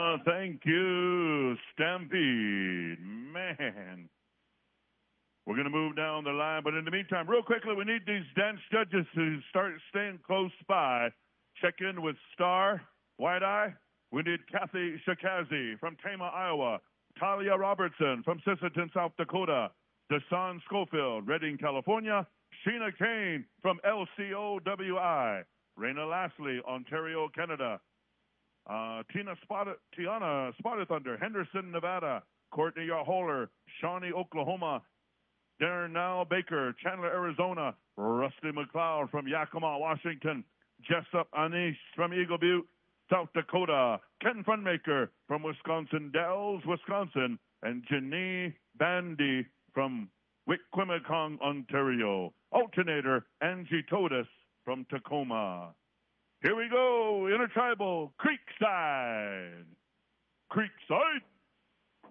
Thank you, Stampede. Man. We're going to move down the line, but in the meantime, real quickly, we need these dance judges to start staying close by. Check in with Star, White Eye. We need Kathy Shikazi from Tama, Iowa. Talia Robertson from Sisseton, South Dakota. Desan Schofield, Redding, California. Sheena Kane from LCOWI. Raina Lastly, Ontario, Canada. Tiana Spotted Thunder, Henderson, Nevada. Courtney Holler, Shawnee, Oklahoma. Darren Now Baker, Chandler, Arizona. Rusty McLeod from Yakima, Washington. Jessup Anish from Eagle Butte, South Dakota. Ken Funmaker from Wisconsin Dells, Wisconsin. And Janine Bandy from Wikwemicong, Ontario. Alternator Angie Todas from Tacoma. Here we go, Intertribal Creekside. Creekside.